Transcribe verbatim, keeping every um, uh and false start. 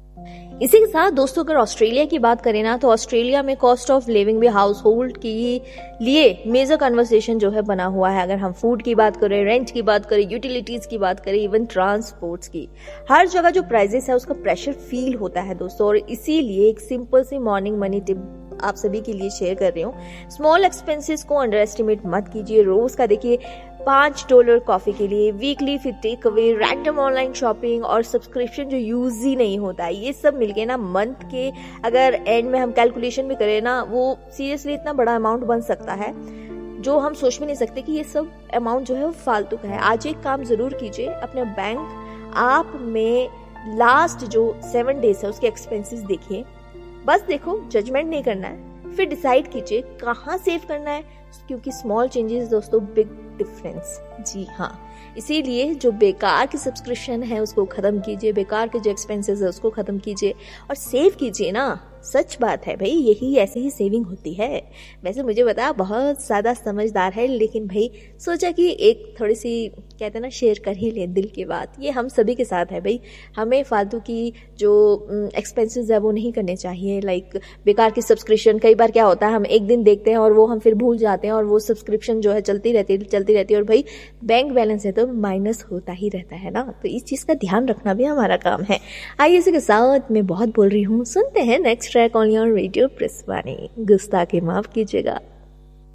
इसी के साथ दोस्तों अगर ऑस्ट्रेलिया की बात करें ना, तो ऑस्ट्रेलिया में कॉस्ट ऑफ लिविंग भी हाउस होल्ड के लिए मेजर कन्वर्सेशन जो है बना हुआ है। अगर हम फूड की बात करें, रेंट की बात करें, यूटिलिटीज की बात करें, इवन ट्रांसपोर्ट्स की, हर जगह जो प्राइजेस है उसका प्रेशर फील होता है दोस्तों। और इसीलिए एक सिंपल सी मॉर्निंग मनी टिप आप सभी के लिए शेयर कर रही हूँ। स्मॉल एक्सपेंसेस को अंडर एस्टिमेट मत कीजिए। रोज का देखिए पांच डॉलर कॉफी के लिए, वीकली फिर take away, random online shopping और सब्सक्रिप्शन जो यूज ही नहीं होता है, ये सब मिलके ना मंथ के अगर एंड में हम कैलकुलेशन भी करें ना, वो सीरियसली इतना बड़ा अमाउंट बन सकता है जो हम सोच भी नहीं सकते कि ये सब अमाउंट जो है वो फालतू का है। आज एक काम जरूर कीजिए, अपने बैंक आप में लास्ट जो सेवन डेज है उसके एक्सपेंसेस देखिए। बस देखो, जजमेंट नहीं करना है, फिर डिसाइड कीजिए कहाँ सेव करना है, क्योंकि स्मॉल चेंजेस दोस्तों बिग डिफरेंस। जी हाँ, इसीलिए जो बेकार की सब्सक्रिप्शन है उसको खत्म कीजिए, बेकार के जो एक्सपेंसेस है उसको खत्म कीजिए और सेव कीजिए ना। सच बात है भाई, यही ऐसे ही सेविंग होती है। वैसे मुझे पता बहुत ज्यादा समझदार है, लेकिन भाई सोचा कि एक थोड़ी सी कहते हैं ना शेयर कर ही ले दिल की बात। ये हम सभी के साथ है भाई, हमें फालतू की जो एक्सपेंसेस है वो नहीं करने चाहिए। लाइक बेकार की सब्सक्रिप्शन, कई बार क्या होता है हम एक दिन देखते हैं और वो हम फिर भूल जाते हैं और वो सब्सक्रिप्शन जो है चलती रहती है चलती रहती है और भाई बैंक बैलेंस है तो माइनस होता ही रहता है ना। तो इस चीज का ध्यान रखना भी हमारा काम है। आइए इसी के साथ मैं बहुत बोल रही हूँ, सुनते हैं next track on your radio press वाणी। गुस्ताखी माफ कीजिएगा।